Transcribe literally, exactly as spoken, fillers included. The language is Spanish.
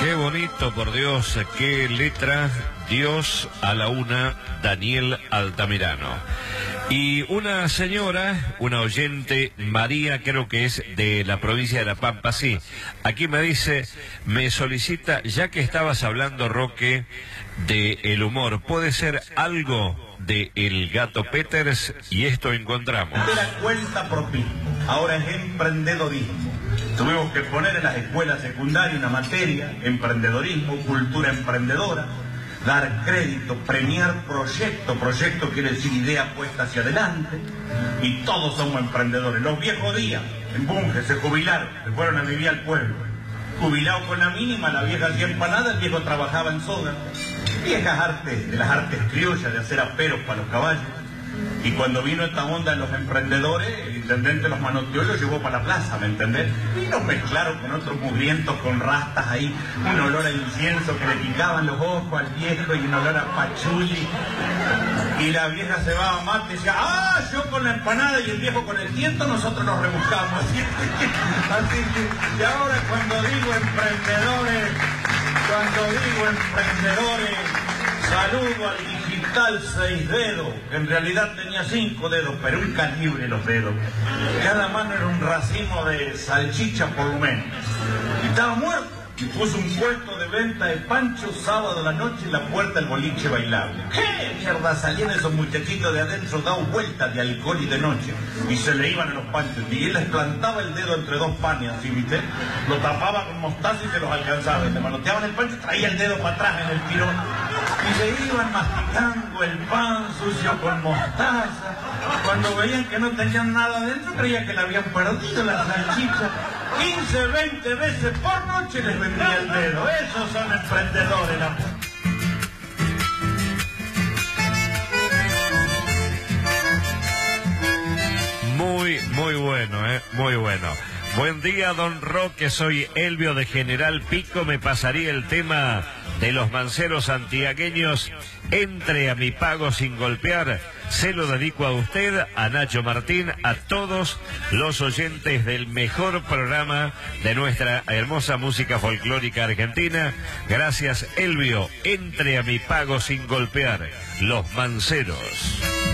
Qué bonito, por Dios, qué letra. Dios a la una, Daniel Altamirano. Y una señora, una oyente, María, creo que es de la provincia de La Pampa, sí. Aquí me dice, me solicita, ya que estabas hablando, Roque, de el humor, ¿puede ser algo de El Gato Peters? Y esto encontramos. De la cuenta propismo, ahora es emprendedorismo. Tuvimos que poner en las escuelas secundarias una materia, emprendedorismo, cultura emprendedora, dar crédito, premiar proyecto, proyecto quiere decir idea puesta hacia adelante, y todos somos emprendedores. Los viejos días, en Bunge, se jubilaron, se fueron a vivir al pueblo. Jubilado con la mínima, la vieja hacía empanada, el viejo trabajaba en soda. Viejas artes, de las artes criollas, de hacer aperos para los caballos. Y cuando vino esta onda en los emprendedores, el intendente los manoteó y los llevó para la plaza, ¿me entendés? Y los mezclaron con otros mugrientos, con rastas ahí, un olor a incienso que le picaban los ojos al viejo y un olor a pachuli. Y la vieja se va a mate y decía, ah, yo con la empanada y el viejo con el tiento, nosotros nos rebuscamos. Así que, así que, y ahora cuando digo emprendedores, cuando digo emprendedores, saludo al digital seis dedos, que en realidad tenía cinco dedos, pero un calibre los dedos. Cada mano era un racimo de salchicha por lo menos. Y estaba muerto. Y puso un puesto de venta de pancho sábado a la noche en la puerta del boliche bailable. ¿Qué mierda? Salían esos muchachitos de adentro, dados vueltas de alcohol y de noche. Y se le iban a los panchos. Y él les plantaba el dedo entre dos panes, así, ¿viste? Lo tapaba con mostaza y se los alcanzaba. Y le manoteaban el pancho y traía el dedo para atrás en el tirón. Y se iban masticando el pan sucio con mostaza. Cuando veían que no tenían nada adentro, creían que le habían perdido la salchicha. quince, veinte veces por noche les vendría el dedo. Esos son emprendedores. ¿No? Muy, muy bueno, ¿eh? Muy bueno. Buen día, don Roque, soy Elvio de General Pico. Me pasaría el tema de los manceros santiagueños, Entre a mi pago sin golpear. Se lo dedico a usted, a Nacho Martín, a todos los oyentes del mejor programa de nuestra hermosa música folclórica argentina. Gracias, Elvio. Entre a mi pago sin golpear, los manceros.